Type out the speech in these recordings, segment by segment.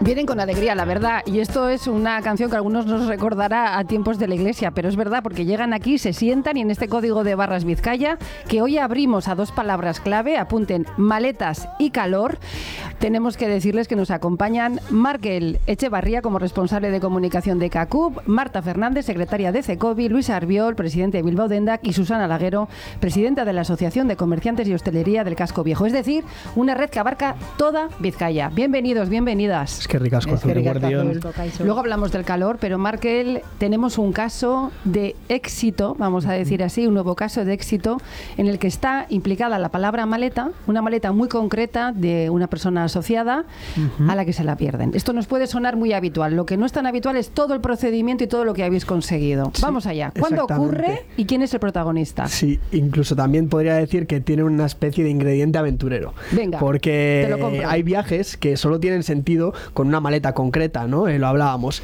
Vienen con alegría, la verdad, y esto es una canción que a algunos nos recordará a tiempos de la iglesia, pero es verdad porque llegan aquí, se sientan y en este código de barras Vizcaya, que hoy abrimos a dos palabras clave, apunten maletas y calor, tenemos que decirles que nos acompañan Markel Echevarría como responsable de comunicación de CACUB, Marta Fernández, secretaria de CECOBI, Luis Arbiol, presidente de Bilbao Dendac y Susana Laguero, presidenta de la Asociación de Comerciantes y Hostelería del Casco Viejo, es decir, una red que abarca toda Vizcaya. Bienvenidos, bienvenidas. Es que ricasco, Luego hablamos del calor, pero Markel, tenemos un caso de éxito, vamos a decir así, un nuevo caso de éxito en el que está implicada la palabra maleta, una maleta muy concreta de una persona asociada a la que se la pierden. Esto nos puede sonar muy habitual. Lo que no es tan habitual es todo el procedimiento y todo lo que habéis conseguido. Sí, vamos allá. ¿Cuándo ocurre y quién es el protagonista? Sí, incluso también podría decir que tiene una especie de ingrediente aventurero. Venga, porque te lo compro. Hay viajes que solo tienen sentido con una maleta concreta, ¿no? Lo hablábamos.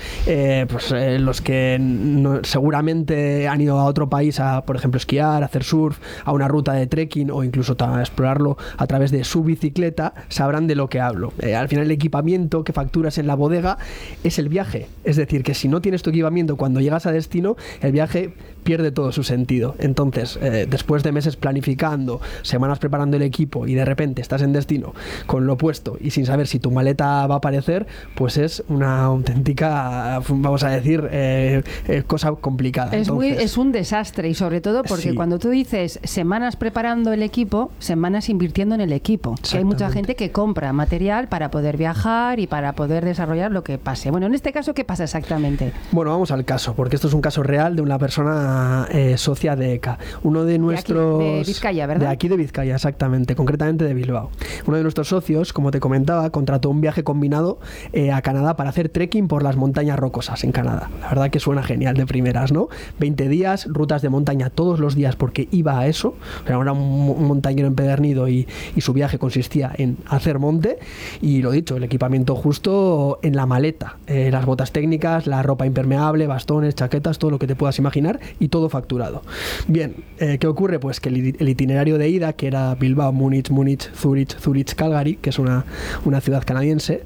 Los que seguramente han ido a otro país a, por ejemplo, esquiar, a hacer surf, a una ruta de trekking o incluso a explorarlo a través de su bicicleta, sabrán de lo que hablo. Al final el equipamiento que facturas en la bodega es el viaje. Es decir, que si no tienes tu equipamiento cuando llegas a destino, el viaje pierde todo su sentido. Entonces, después de meses planificando, semanas preparando el equipo y de repente estás en destino con lo puesto y sin saber si tu maleta va a aparecer, pues es una auténtica, vamos a decir, cosa complicada. Es un desastre y sobre todo porque cuando tú dices semanas preparando el equipo, semanas invirtiendo en el equipo. Que hay mucha gente que compra material para poder viajar y para poder desarrollar lo que pase. Bueno, en este caso, ¿qué pasa exactamente? Bueno, vamos al caso, porque esto es un caso real de una persona socia de ECA. Uno de nuestros... De Vizcaya, ¿verdad? De aquí de Vizcaya, exactamente, concretamente de Bilbao. Uno de nuestros socios, como te comentaba, contrató un viaje combinado a Canadá para hacer trekking por las montañas rocosas en Canadá. La verdad que suena genial de primeras, ¿no? 20 días, rutas de montaña todos los días porque iba a eso. O sea, era un montañero empedernido y su viaje consistía en hacer monte y lo dicho, el equipamiento justo en la maleta. Las botas técnicas, la ropa impermeable, bastones, chaquetas, todo lo que te puedas imaginar y todo facturado. Bien, ¿qué ocurre? Pues que el itinerario de ida, que era Bilbao, Múnich, Zurich, Calgary, que es una ciudad canadiense,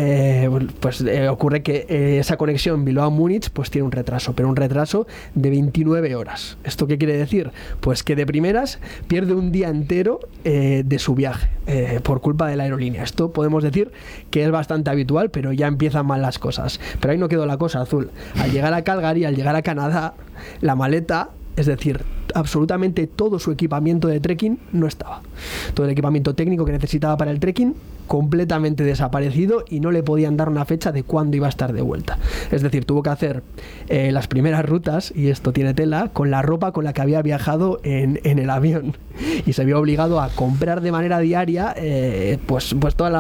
ocurre que esa conexión Bilbao-Múnich pues tiene un retraso, pero un retraso de 29 horas. ¿Esto qué quiere decir? Pues que de primeras pierde un día entero de su viaje por culpa de la aerolínea. Esto podemos decir que es bastante habitual, pero ya empiezan mal las cosas. Pero ahí no quedó la cosa, Azul. Al llegar a Calgary, al llegar a Canadá, la maleta, es decir, absolutamente todo su equipamiento de trekking no estaba. Todo el equipamiento técnico que necesitaba para el trekking completamente desaparecido y no le podían dar una fecha de cuándo iba a estar de vuelta. Es decir, tuvo que hacer las primeras rutas, y esto tiene tela, con la ropa con la que había viajado en el avión. Y se vio obligado a comprar de manera diaria pues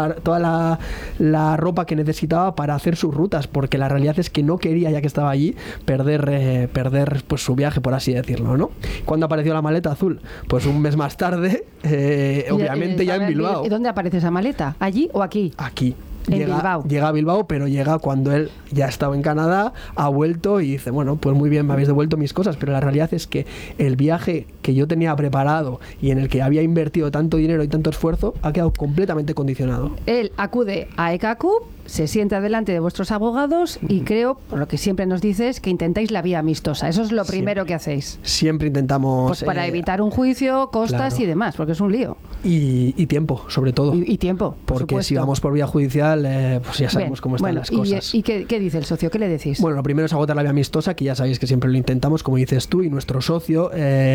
toda la ropa que necesitaba para hacer sus rutas, porque la realidad es que no quería, ya que estaba allí, perder pues su viaje, por así decirlo, ¿no? ¿Cuándo apareció la maleta azul? Pues un mes más tarde, obviamente ya en Bilbao. ¿Y dónde aparece esa maleta? ¿Allí o aquí? Aquí. Bilbao. Llega a Bilbao, pero llega cuando él ya estaba en Canadá, ha vuelto y dice, bueno, pues muy bien, me habéis devuelto mis cosas, pero la realidad es que el viaje que yo tenía preparado y en el que había invertido tanto dinero y tanto esfuerzo ha quedado completamente condicionado. Él acude a ECACUB, se sienta delante de vuestros abogados y creo, por lo que siempre nos dices, que intentáis la vía amistosa. Eso es lo primero que hacéis. Siempre intentamos... Pues para evitar un juicio, costas y demás, porque es un lío. Y tiempo, sobre todo. Y tiempo, porque si vamos por vía judicial, pues ya sabemos cómo están las cosas. ¿Y qué dice el socio? ¿Qué le decís? Bueno, lo primero es agotar la vía amistosa, que ya sabéis que siempre lo intentamos, como dices tú, y nuestro socio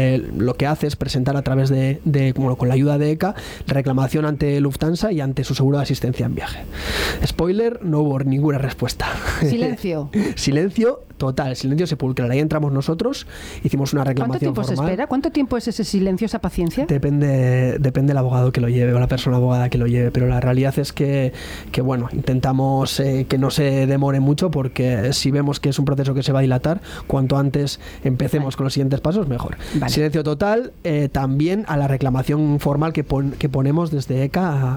lo que hace es presentar a través con la ayuda de ECA, reclamación ante Lufthansa y ante su seguro de asistencia en viaje. Spoiler, no hubo ninguna respuesta. Silencio. Silencio total, silencio sepulcral. Ahí entramos nosotros, hicimos una reclamación formal. ¿Cuánto tiempo se espera? ¿Cuánto tiempo es ese silencio, esa paciencia? Depende del abogado que lo lleve o la persona abogada que lo lleve, pero la realidad es que bueno, intentamos que no se demore mucho, porque si vemos que es un proceso que se va a dilatar, cuanto antes empecemos con los siguientes pasos, mejor. Silencio total, también a la reclamación formal que ponemos desde ECA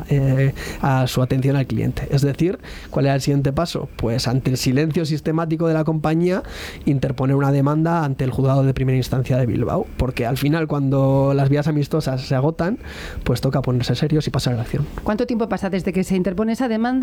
a su atención al cliente. Es decir, ¿cuál era el siguiente paso? Pues ante el silencio sistemático de la compañía, interponer una demanda ante el juzgado de primera instancia de Bilbao, porque al final, cuando las vías amistosas se agotan, pues toca ponerse serios y pasar a la acción. ¿Cuánto tiempo pasa desde que se interpone esa demanda